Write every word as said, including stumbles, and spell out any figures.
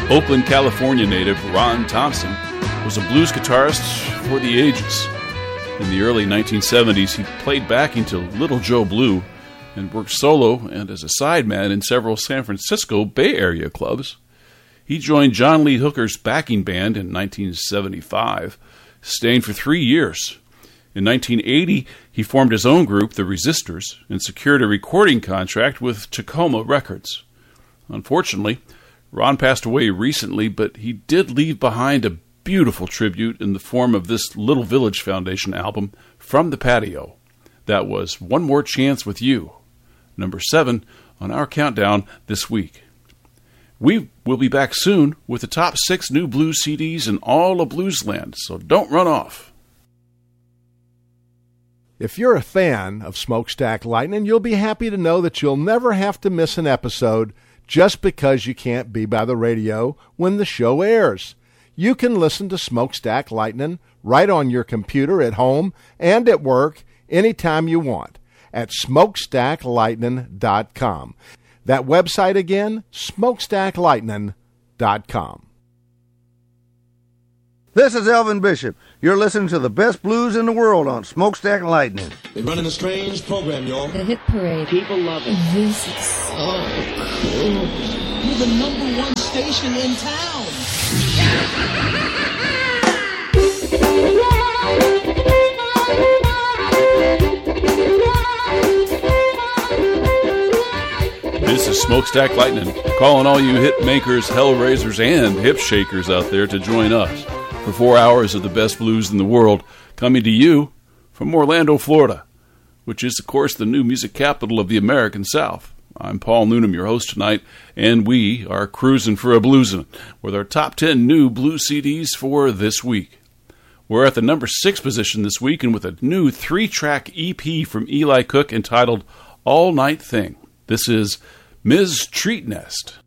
Oakland, California native Ron Thompson was a blues guitarist for the ages. In the early nineteen seventies, he played backing to Little Joe Blue and worked solo and as a sideman in several San Francisco Bay Area clubs. He joined John Lee Hooker's backing band in nineteen seventy-five, staying for three years. In nineteen eighty, he formed his own group, the Resistors, and secured a recording contract with Tacoma Records. Unfortunately, Ron passed away recently, but he did leave behind a beautiful tribute in the form of this Little Village Foundation album, From the Patio. That was One More Chance with You, number seven on our countdown this week. We will be back soon with the top six new blues C Ds in all of Bluesland, so don't run off. If you're a fan of Smokestack Lightning, you'll be happy to know that you'll never have to miss an episode just because you can't be by the radio when the show airs. You can listen to Smokestack Lightning right on your computer at home and at work anytime you want at smokestack lightning dot com. That website again, smokestack lightning dot com. This is Elvin Bishop. You're listening to the best blues in the world on Smokestack Lightning. They're running a strange program, y'all. The Hit Parade. People love it. This is so cool. You're the number one station in town. This is Smokestack Lightning, calling all you hit makers, hellraisers, and hip shakers out there to join us for four hours of the best blues in the world, coming to you from Orlando, Florida, which is, of course, the new music capital of the American South. I'm Paul Noonan, your host tonight, and we are cruising for a bluesin' with our top ten new blues C Ds for this week. We're at the number six position this week, and with a new three-track E P from Eli Cook entitled All Night Thing. This is Miz Treat Nest.